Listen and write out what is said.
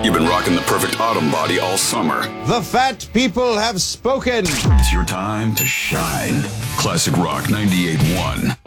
You've been rocking the perfect autumn body all summer. The fat people have spoken. It's your time to shine. Classic Rock 98.1.